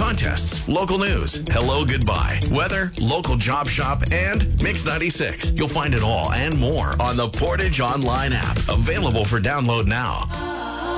contests, local news, hello, goodbye, weather, local job shop, and Mix 96. You'll find it all and more on the Portage Online app. Available for download now.